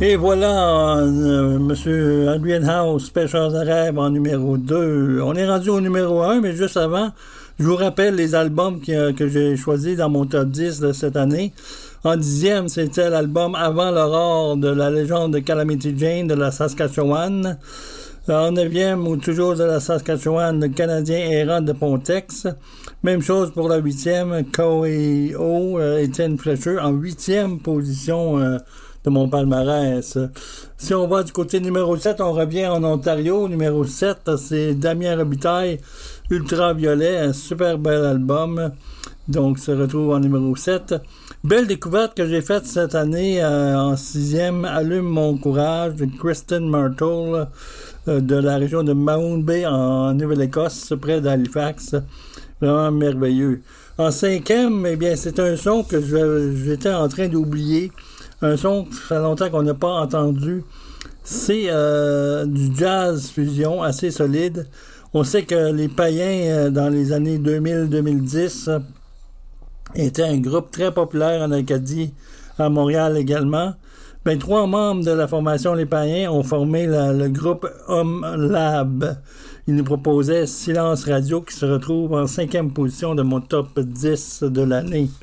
Et voilà, Monsieur Adrian House, Pêcheur de rêve en numéro 2. On est rendu au numéro 1, mais juste avant, je vous rappelle les albums que j'ai choisis dans mon top 10 de cette année. En 10e, c'était l'album Avant l'aurore de la légende de Calamity Jane de la Saskatchewan. En 9e, ou toujours de la Saskatchewan, le Canadien errant de Pontex. Même chose pour la 8e, K.O. Étienne Fletcher en 8e position de mon palmarès. Si on va du côté numéro 7, on revient en Ontario. Numéro 7, c'est Damien Robitaille, Ultraviolet, un super bel album. Donc, se retrouve en numéro 7. Belle découverte que j'ai faite cette année en 6e, Allume mon courage, de Kristen Myrtle, de la région de Mahone Bay en Nouvelle-Écosse, près d'Halifax. Vraiment merveilleux. En 5e, eh bien, c'est un son que j'étais en train d'oublier. Un son que ça fait longtemps qu'on n'a pas entendu. C'est du jazz fusion assez solide. On sait que les Païens, dans les années 2000-2010, étaient un groupe très populaire en Acadie, à Montréal également. 3 membres de la formation Les Païens ont formé le groupe Homme Lab. Ils nous proposaient Silence Radio qui se retrouve en 5e position de mon top 10 de l'année.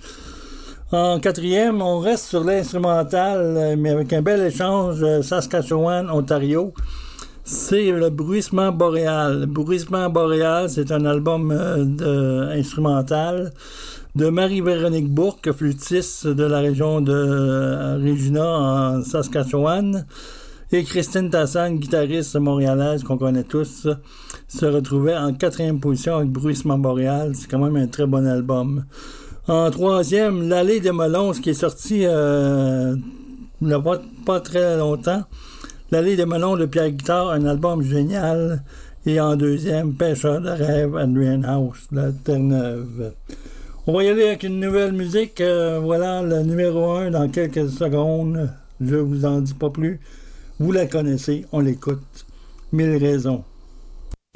En 4e, on reste sur l'instrumental, mais avec un bel échange Saskatchewan-Ontario. C'est le Bruissement boréal. Bruissement boréal, c'est un album instrumental de Marie-Véronique Bourque, flûtiste de la région de Regina en Saskatchewan, et Christine Tassan, guitariste montréalaise qu'on connaît tous, se retrouvait en 4e position avec Bruissement boréal. C'est quand même un très bon album. En 3e, L'Allée des Melons, qui est sorti il n'y a pas très longtemps. L'Allée des Melons de Pierre Guitard, un album génial. Et en 2e, Pêcheur de rêve, Adrian House, de Terre-Neuve. On va y aller avec une nouvelle musique. Voilà, le numéro 1 dans quelques secondes. Je vous en dis pas plus. Vous la connaissez, on l'écoute. 1000 raisons.